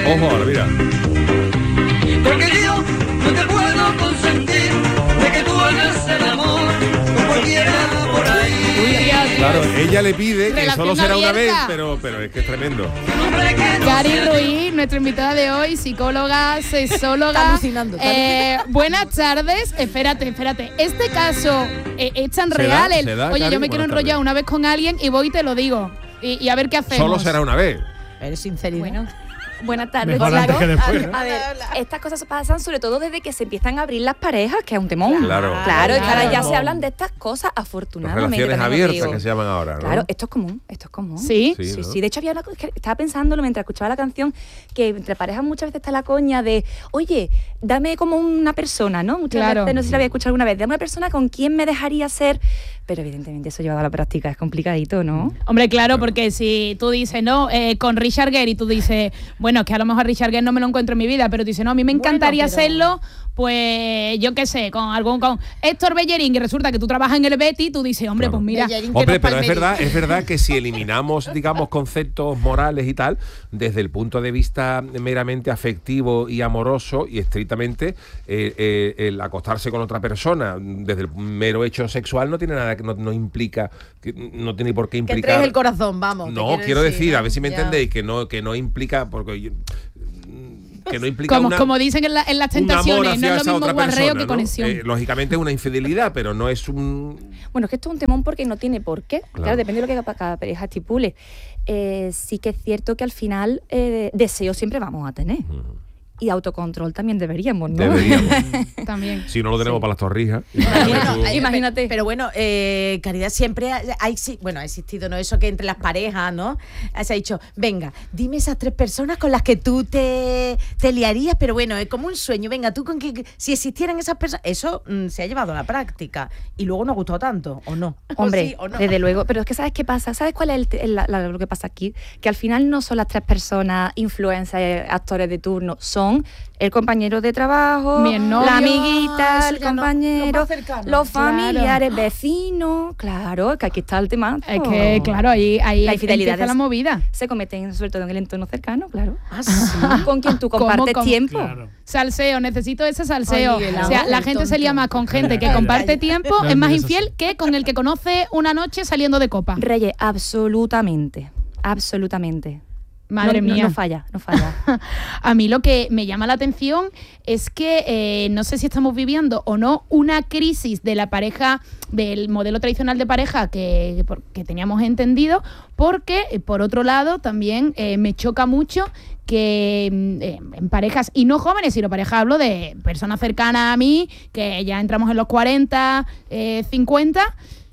Ojo ahora, mira. Porque yo no te puedo consentir de que tú hagas el amor con cualquiera por ahí. Claro, ella le pide que Relación solo será una vez, abierta. pero es que es tremendo. Cari Ruiz, nuestra invitada de hoy, psicóloga, sexóloga. Alucinando. Buenas tardes. Espérate. Este caso es tan Se real. da, se da, Oye, Cari, yo me quiero buenas enrollar tardes. una vez con alguien y voy y te lo digo. Y a ver qué hacemos. Solo será una vez. Eres sinceridad. Bueno, buenas tardes. Mejor antes que después, ¿no? A ver, estas cosas pasan sobre todo desde que se empiezan a abrir las parejas, que es un temón. Claro. Claro, es que ahora ya Claro. se hablan de estas cosas, Las afortunadamente. relaciones también os abiertas digo. que se llaman ahora, ¿no? Claro, esto es común. ¿Sí? Sí, Sí, ¿no? sí. De hecho, había una cosa que estaba pensándolo mientras escuchaba la canción, que entre parejas muchas veces está la coña de, oye, dame como una persona, ¿no? Muchas Claro. veces, no sé si la había escuchado alguna vez, dame una persona con quien me dejaría ser, pero evidentemente eso llevado a la práctica es complicadito, ¿no? Hombre, claro, porque si tú dices, no, con Richard Gere y tú dices, bueno, es que a lo mejor Richard Gere no me lo encuentro en mi vida, pero tú dices, no, a mí me encantaría Bueno, pero- hacerlo, pues yo qué sé, con Héctor Bellerín, y resulta que tú trabajas en el Betty, tú dices, hombre, Claro. pues mira, Bellerín, que Hombre, nos pero palmeri. es verdad que si eliminamos, digamos, conceptos morales y tal, desde el punto de vista meramente afectivo y amoroso y estrictamente el acostarse con otra persona desde el mero hecho sexual no tiene nada que no implica, no tiene por qué Que implicar. entres el corazón, vamos. No, quiero decir, ¿no? a ver si me Ya. entendéis, que no implica, porque que no implica como dicen en las un amor tentaciones, no hacia es lo esa mismo otra guarreo persona, que ¿no? conexión. Lógicamente es una infidelidad, pero no es un... Bueno, es que esto es un temón porque no tiene por qué. Claro. Claro, depende de lo que cada pareja estipule. Sí que es cierto que al final deseo siempre vamos a tener. Y autocontrol también deberíamos, ¿no? Deberíamos. También. Si no lo tenemos para las torrijas. Imagínate. Pero bueno, Caridad, siempre ha existido, ¿no? Eso que entre las parejas, ¿no? Se ha dicho, venga, dime esas 3 personas con las que tú te liarías, pero bueno, es como un sueño. Venga, tú con que si existieran esas personas, eso se ha llevado a la práctica y luego no ha gustado tanto, ¿o no? Hombre, ¿O sí, o no? desde luego. Pero es que ¿sabes qué pasa? ¿Sabes cuál es lo que pasa aquí? Que al final no son las 3 personas, influencers, actores de turno, son el compañero de trabajo, Mi exnovio. la amiguita, Eso el ya no, compañero, lo más cercano. los Claro. familiares, vecinos. Claro, que aquí está el tema. Es que, claro, ahí La infidelidad empieza la es- movida. Se cometen sobre todo en el entorno cercano, claro. Ah, sí. Con quien tú ¿Cómo, compartes cómo? tiempo. Claro. Salseo, necesito ese salseo. Ay, el O sea, amor, la el gente se lía tonto. más con gente que Claro. comparte tiempo, No, es más no, eso infiel sí. que con el que conoce una noche saliendo de copa. Reyes, absolutamente. Madre mía. No falla. A mí lo que me llama la atención es que no sé si estamos viviendo o no una crisis de la pareja, del modelo tradicional de pareja que teníamos entendido, porque por otro lado también me choca mucho que en parejas, y no jóvenes, sino parejas, hablo de personas cercanas a mí, que ya entramos en los 40, 50,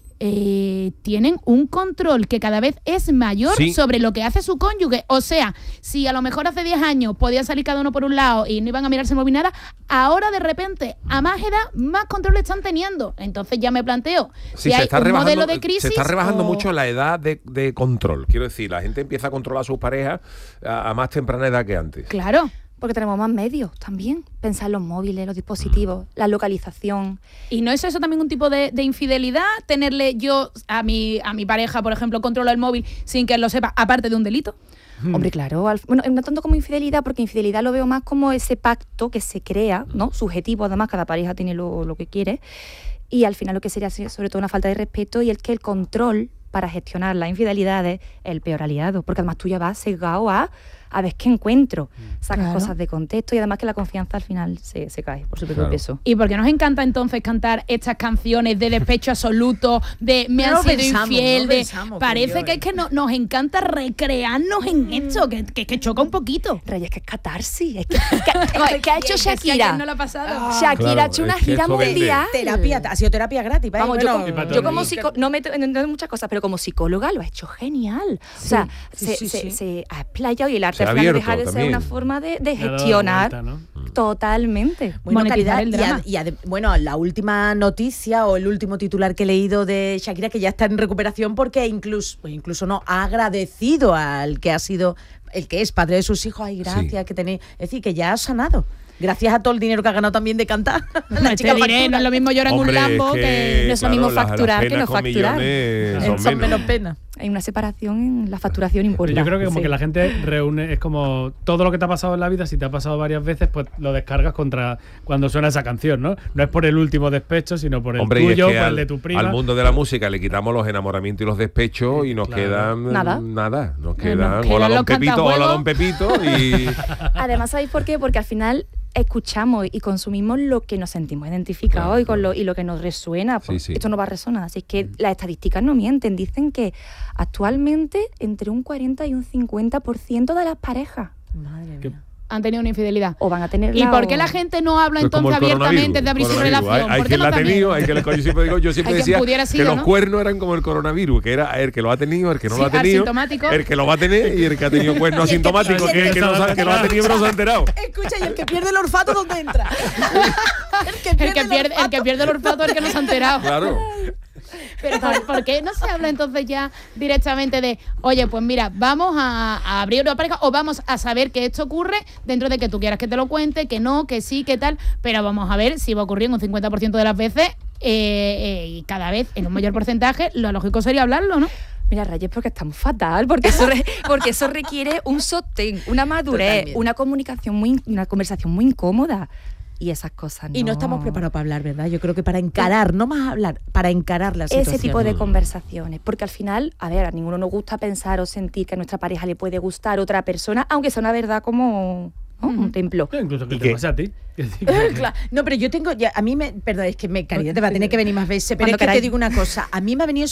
tienen un control que cada vez es mayor Sí. sobre lo que hace su cónyuge. O sea, si a lo mejor hace 10 años podía salir cada uno por un lado y no iban a mirarse el móvil nada, ahora de repente, a más edad, más control están teniendo. Entonces ya me planteo Sí, si hay un modelo de crisis. se está rebajando o- mucho la edad de control. Quiero decir, la gente empieza a controlar a sus parejas a más temprana edad que antes. Claro. Porque tenemos más medios también. Pensar en los móviles, los dispositivos, la localización. ¿Y no es eso también un tipo de infidelidad? Tenerle yo a mi pareja, por ejemplo, controlar el móvil sin que él lo sepa, aparte de un delito. Hombre, claro. Bueno, no tanto como infidelidad, porque infidelidad lo veo más como ese pacto que se crea, ¿no? Subjetivo, además, cada pareja tiene lo que quiere. Y al final lo que sería sobre todo una falta de respeto y el que el control para gestionar las infidelidades es el peor aliado. Porque además tú ya vas sesgado a ver qué encuentro. Sacas Claro. cosas de contexto y además que la confianza al final se cae por su propio Claro. peso. ¿Y por qué nos encanta entonces cantar estas canciones de despecho absoluto, de me No han lo sido pensamos, infiel, no de pensamos, parece creo yo, que es que nos encanta recrearnos en esto, que choca un poquito? Reyes, que es catarsis. Es que ¿qué ha hecho Es que a Shakira? quién no le ha pasado. Shakira Claro, ha hecho una es que gira esto vende. mundial. Terapia, ha sido terapia gratis. ¿vale? Vamos, Bueno, yo como psicóloga, no me entiendo de muchas cosas, pero como psicóloga lo ha hecho genial. O sea, sí. se ha explayado y el arte Se ha al final no abierto deja de ser también. una forma de Le ha dado la gestionar vuelta, ¿no? totalmente. Bueno, monetizar Caridad, el drama. bueno, la última noticia o el último titular que he leído de Shakira, que ya está en recuperación porque incluso no ha agradecido al que ha sido, el que es padre de sus hijos. Ay, gracias, Sí. que tenéis. Es decir, que ya ha sanado. Gracias a todo el dinero que ha ganado también de cantar. No te diré, no es lo mismo llorar en un Hombre, Lambo es que no es lo mismo facturar que penas no con facturar. millones Son menos pena. hay una separación en la facturación importante. Yo creo que como sí. que la gente reúne, es como todo lo que te ha pasado en la vida, si te ha pasado varias veces, pues lo descargas contra cuando suena esa canción, ¿no? No es por el último despecho, sino por el Hombre, y es tuyo, que por el de tu prima. al mundo de la música le quitamos los enamoramientos y los despechos y nos Claro. quedan Nada. Nos Nos quedan quedan hola los don Pepito, cantajuegos. hola don Pepito y Además, ¿sabéis por qué? Porque al final escuchamos y consumimos lo que nos sentimos identificados Claro, y con claro. y lo que nos resuena. Pues Sí, sí. Esto no va a resonar. Así es que las estadísticas no mienten. Dicen que actualmente entre un 40 y un 50% de las parejas Madre Que- mía. Han tenido una infidelidad. o van a tener ¿Y por qué la gente no habla Pues como entonces el abiertamente de abrir su coronavirus. relación? Hay ¿Por qué quien no la ha tenido, también? hay que yo siempre Hay quien decía pudiera que sido, los ¿no? cuernos eran como el coronavirus, que era el que lo ha tenido, el que no Sí, lo ha tenido, asintomático. el que lo va a tener y el que ha tenido cuerno Y el que asintomático, pierde- que no sabe, que lo ha tenido pero no se ha enterado. Escucha, y el que pierde el olfato, ¿dónde entra? El que pierde el olfato es el que no se ha enterado. Claro. Pero ¿por qué no se habla entonces ya directamente de, oye, pues mira, vamos a abrir una pareja o vamos a saber que esto ocurre dentro de que tú quieras que te lo cuente, que no, que sí, que tal, pero vamos a ver si va a ocurrir en un 50% de las veces y cada vez en un mayor porcentaje, lo lógico sería hablarlo, ¿no? Mira, Reyes, porque estamos fatal, porque eso requiere un sostén, una madurez, Totalmente. una conversación muy incómoda. Y esas cosas Y no estamos preparados para hablar, ¿verdad? Yo creo que para encarar, no más hablar, para encarar la situación. ese tipo de conversaciones. Porque al final, a ver, a ninguno nos gusta pensar o sentir que a nuestra pareja le puede gustar otra persona, aunque sea una verdad como ¿no? un templo. Incluso que ¿Y te qué? pase a ti. Claro. No, pero yo tengo, a mí me, perdón, es que Caridad te va a tener que venir más veces, pero Cuando es que te queráis. digo una cosa, a mí me ha venido